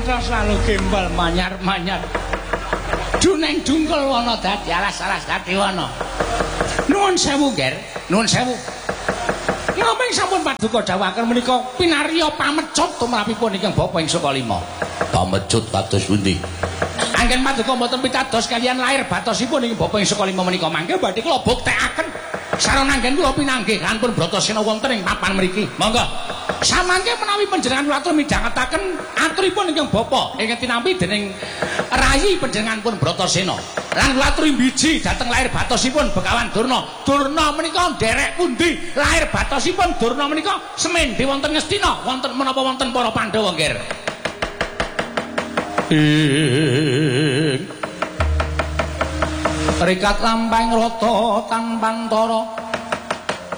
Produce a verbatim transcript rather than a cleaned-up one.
Putra selalu gembal manyar-manyar. Duneng dungkul wana dadi alas-alas dadi wana. Nuwun sewu, Ger. Nuwun sewu. Ngomong sampun paduka dawuhaken menika pinarya pamecut tumrapipun ingkang Bapa ing Sukalima. Pamecut kados pundi? Anggen paduka mboten pitados kaliyan lair batosipun ing Bapa ing Sukalima menika mangke badhe kula buktekaken sarana anggen kula pinanggih kanpun Bratasena wonten ing papan mriki. Monggo. Samangke menawi panjenengan kula atur midhangetaken aturipun ingkang Bapa ingkang tinampi dening rayi panjenenganipun Bratasena. Lan kula aturi biji dhateng lair batosipun Begawan Durna. Durna menika nderek pundi? Lair batosipun Durna menika semendhe wonten Ngastina, wonten menapa wonten para Pandhawa, Nger. Ing rikat lampahing rata tanpantara